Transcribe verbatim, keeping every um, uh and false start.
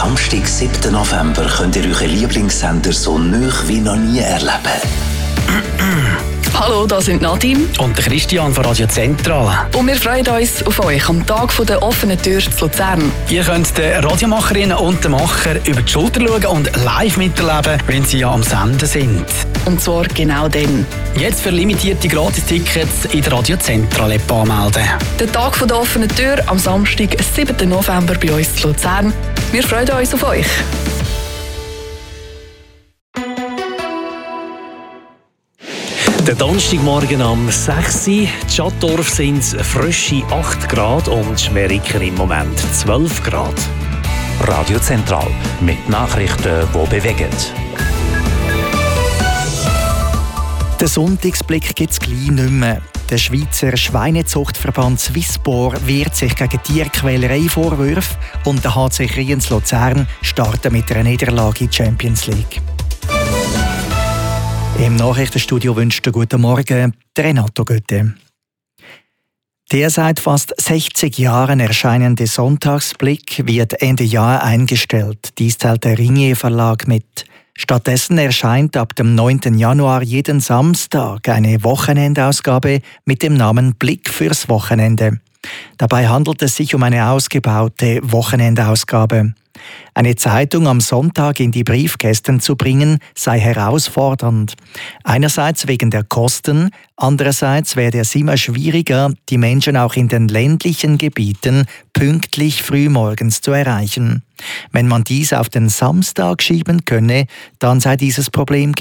Samstag, siebten November, könnt ihr euren Lieblingssender so nah wie noch nie erleben. Hallo, das sind Nadim und der Christian von Radio Zentral. Und wir freuen uns auf euch am Tag der offenen Tür zu Luzern. Ihr könnt den Radiomacherinnen und den Macher über die Schulter schauen und live miterleben, wenn sie ja am Senden sind. Und zwar genau dann. Jetzt für limitierte Gratis-Tickets in der Radio Zentral-App anmelden. Der Tag der offenen Tür am Samstag, siebten November bei uns zu Luzern. Wir freuen uns auf euch. Der Donnerstagmorgen am sechs Uhr. In Schattdorf sind es frische acht Grad und Schmeriken im Moment zwölf Grad. Radio Zentral mit Nachrichten, die bewegen. Den Sonntagsblick gibt es gleich nicht mehr. Der Schweizer Schweinezuchtverband Swisspor wehrt sich gegen Tierquälerei-Vorwürfe und der H C Kriens Luzern startet mit einer Niederlage in die Champions League. Im Nachrichtenstudio wünscht er guten Morgen der Renato Götte. Der seit fast sechzig Jahren erscheinende Sonntagsblick wird Ende Jahr eingestellt. Dies teilt der Ringier Verlag mit. Stattdessen erscheint ab dem neunten Januar jeden Samstag eine Wochenendausgabe mit dem Namen Blick fürs Wochenende. Dabei handelt es sich um eine ausgebaute Wochenendausgabe. Eine Zeitung am Sonntag in die Briefkästen zu bringen, sei herausfordernd. Einerseits wegen der Kosten, andererseits werde es immer schwieriger, die Menschen auch in den ländlichen Gebieten pünktlich frühmorgens zu erreichen. Wenn man dies auf den Samstag schieben könne, dann sei dieses Problem